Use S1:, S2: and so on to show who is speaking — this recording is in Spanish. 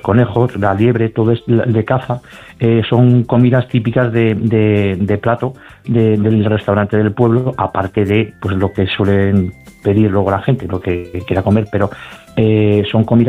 S1: conejos, la liebre, todo es de caza, son comidas típicas de plato del restaurante del pueblo, aparte de pues lo que suelen pedir luego la gente, lo que quiera comer, pero son comidas